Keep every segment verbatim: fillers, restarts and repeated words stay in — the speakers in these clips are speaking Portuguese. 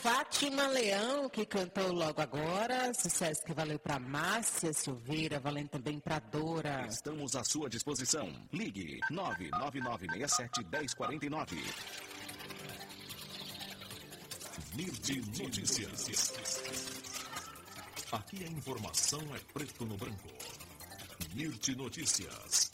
Fátima Leão, que cantou logo agora, sucesso que valeu para Márcia Silveira, valendo também para Dora. Estamos à sua disposição. Ligue nove nove nove seis sete um zero quatro nove. Mirde Notícias. Aqui a informação é preto no branco. Mirde Notícias.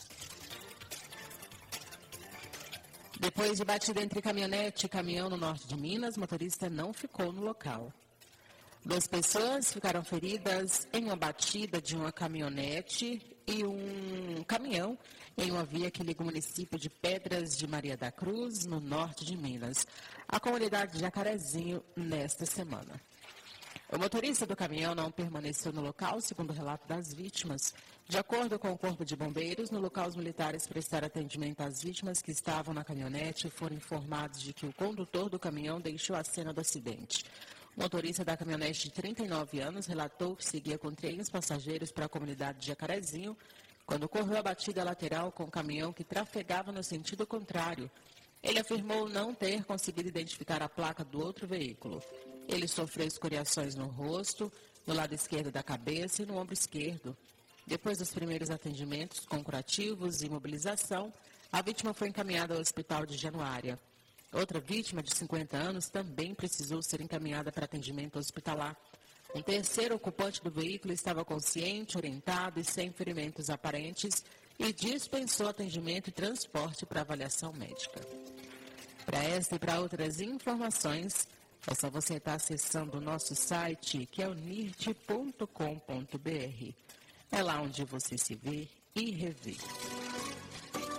Depois de batida entre caminhonete e caminhão no norte de Minas, motorista não ficou no local. Duas pessoas ficaram feridas em uma batida de uma caminhonete e um caminhão em uma via que liga o município de Pedras de Maria da Cruz, no norte de Minas, à comunidade de Jacarezinho, nesta semana. O motorista do caminhão não permaneceu no local, segundo o relato das vítimas. De acordo com o Corpo de Bombeiros, no local os militares prestaram atendimento às vítimas que estavam na caminhonete e foram informados de que o condutor do caminhão deixou a cena do acidente. O motorista da caminhonete de trinta e nove anos relatou que seguia com três passageiros para a comunidade de Jacarezinho, quando ocorreu a batida lateral com o caminhão que trafegava no sentido contrário. Ele afirmou não ter conseguido identificar a placa do outro veículo. Ele sofreu escoriações no rosto, no lado esquerdo da cabeça e no ombro esquerdo. Depois dos primeiros atendimentos com curativos e imobilização, a vítima foi encaminhada ao hospital de Januária. Outra vítima, de cinquenta anos, também precisou ser encaminhada para atendimento hospitalar. Um terceiro ocupante do veículo estava consciente, orientado e sem ferimentos aparentes e dispensou atendimento e transporte para avaliação médica. Para esta e para outras informações, é só você estar acessando o nosso site, que é o nirte ponto com ponto br. É lá onde você se vê e revê.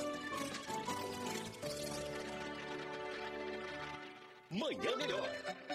Manhã Melhor.